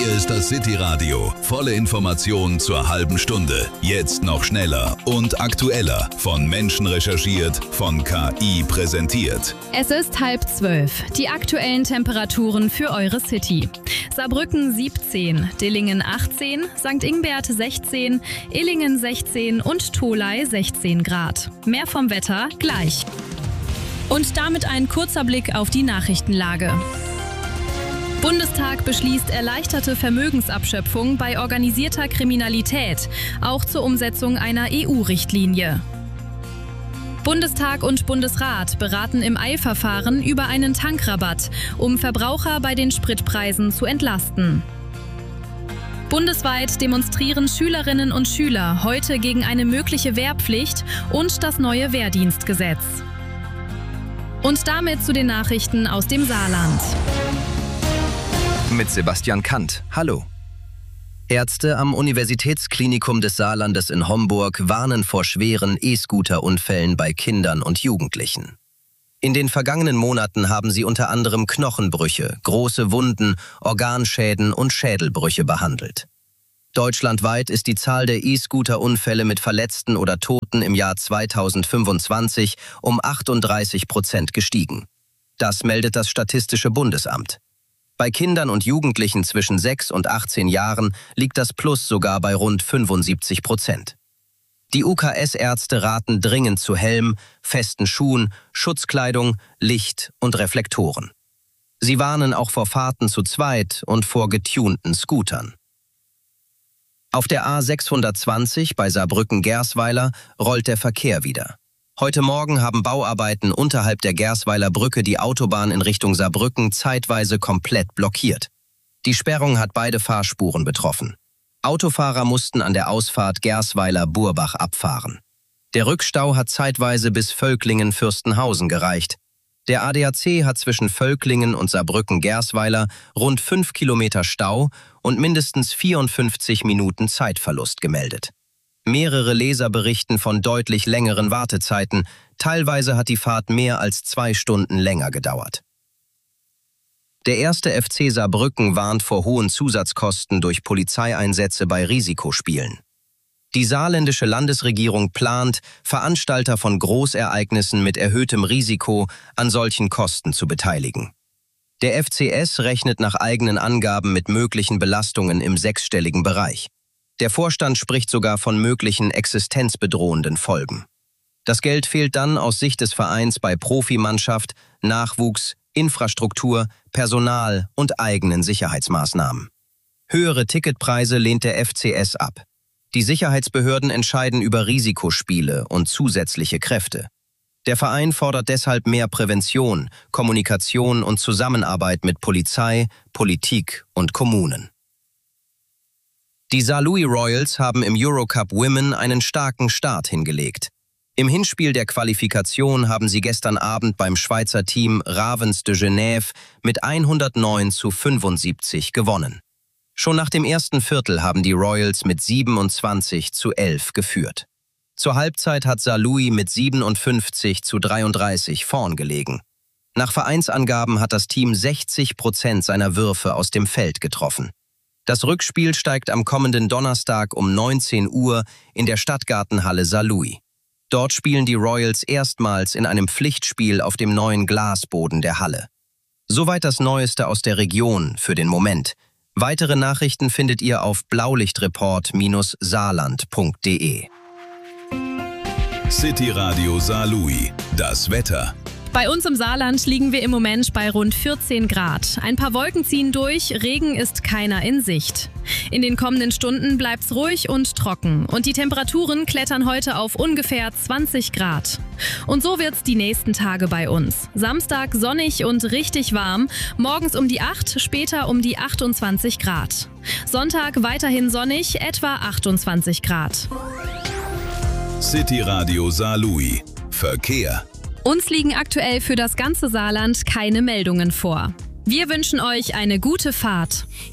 Hier ist das City Radio. Volle Informationen zur halben Stunde. Jetzt noch schneller und aktueller. Von Menschen recherchiert, von KI präsentiert. Es ist 11:30. Die aktuellen Temperaturen für eure City. Saarbrücken 17, Dillingen 18, St. Ingbert 16, Illingen 16 und Tholey 16 Grad. Mehr vom Wetter gleich. Und damit ein kurzer Blick auf die Nachrichtenlage. Bundestag beschließt erleichterte Vermögensabschöpfung bei organisierter Kriminalität, auch zur Umsetzung einer EU-Richtlinie. Bundestag und Bundesrat beraten im Eilverfahren über einen Tankrabatt, um Verbraucher bei den Spritpreisen zu entlasten. Bundesweit demonstrieren Schülerinnen und Schüler heute gegen eine mögliche Wehrpflicht und das neue Wehrdienstgesetz. Und damit zu den Nachrichten aus dem Saarland. Mit Sebastian Kant. Hallo. Ärzte am Universitätsklinikum des Saarlandes in Homburg warnen vor schweren E-Scooter-Unfällen bei Kindern und Jugendlichen. In den vergangenen Monaten haben sie unter anderem Knochenbrüche, große Wunden, Organschäden und Schädelbrüche behandelt. Deutschlandweit ist die Zahl der E-Scooter-Unfälle mit Verletzten oder Toten im Jahr 2025 um 38% gestiegen. Das meldet das Statistische Bundesamt. Bei Kindern und Jugendlichen zwischen 6 und 18 Jahren liegt das Plus sogar bei rund 75%. Die UKS-Ärzte raten dringend zu Helm, festen Schuhen, Schutzkleidung, Licht und Reflektoren. Sie warnen auch vor Fahrten zu zweit und vor getunten Scootern. Auf der A620 bei Saarbrücken-Gersweiler rollt der Verkehr wieder. Heute Morgen haben Bauarbeiten unterhalb der Gersweiler Brücke die Autobahn in Richtung Saarbrücken zeitweise komplett blockiert. Die Sperrung hat beide Fahrspuren betroffen. Autofahrer mussten an der Ausfahrt Gersweiler-Burbach abfahren. Der Rückstau hat zeitweise bis Völklingen-Fürstenhausen gereicht. Der ADAC hat zwischen Völklingen und Saarbrücken-Gersweiler rund 5 Kilometer Stau und mindestens 54 Minuten Zeitverlust gemeldet. Mehrere Leser berichten von deutlich längeren Wartezeiten. Teilweise hat die Fahrt mehr als 2 Stunden länger gedauert. Der 1. FC Saarbrücken warnt vor hohen Zusatzkosten durch Polizeieinsätze bei Risikospielen. Die saarländische Landesregierung plant, Veranstalter von Großereignissen mit erhöhtem Risiko an solchen Kosten zu beteiligen. Der FCS rechnet nach eigenen Angaben mit möglichen Belastungen im 6-stelligen Bereich. Der Vorstand spricht sogar von möglichen existenzbedrohenden Folgen. Das Geld fehlt dann aus Sicht des Vereins bei Profimannschaft, Nachwuchs, Infrastruktur, Personal und eigenen Sicherheitsmaßnahmen. Höhere Ticketpreise lehnt der FCS ab. Die Sicherheitsbehörden entscheiden über Risikospiele und zusätzliche Kräfte. Der Verein fordert deshalb mehr Prävention, Kommunikation und Zusammenarbeit mit Polizei, Politik und Kommunen. Die Saarlouis Royals haben im Eurocup Women einen starken Start hingelegt. Im Hinspiel der Qualifikation haben sie gestern Abend beim Schweizer Team Ravens de Genève mit 109:75 gewonnen. Schon nach dem ersten Viertel haben die Royals mit 27:11 geführt. Zur Halbzeit hat Saarlouis mit 57:33 vorn gelegen. Nach Vereinsangaben hat das Team 60% seiner Würfe aus dem Feld getroffen. Das Rückspiel steigt am kommenden Donnerstag um 19 Uhr in der Stadtgartenhalle Saarlouis. Dort spielen die Royals erstmals in einem Pflichtspiel auf dem neuen Glasboden der Halle. Soweit das Neueste aus der Region für den Moment. Weitere Nachrichten findet ihr auf blaulichtreport-saarland.de. City Radio Saarlouis. Das Wetter. Bei uns im Saarland liegen wir im Moment bei rund 14 Grad. Ein paar Wolken ziehen durch, Regen ist keiner in Sicht. In den kommenden Stunden bleibt's ruhig und trocken und die Temperaturen klettern heute auf ungefähr 20 Grad. Und so wird's die nächsten Tage bei uns. Samstag sonnig und richtig warm, morgens um die 8, später um die 28 Grad. Sonntag weiterhin sonnig, etwa 28 Grad. City Radio Saarlouis. Verkehr. Uns liegen aktuell für das ganze Saarland keine Meldungen vor. Wir wünschen euch eine gute Fahrt.